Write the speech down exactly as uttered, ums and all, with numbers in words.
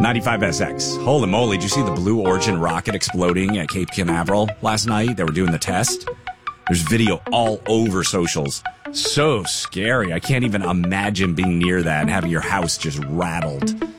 ninety-five S X. Holy moly, did you see the Blue Origin rocket exploding at Cape Canaveral last night? They were doing the test. There's video all over socials. So scary. I can't even imagine being near that and having your house just rattled.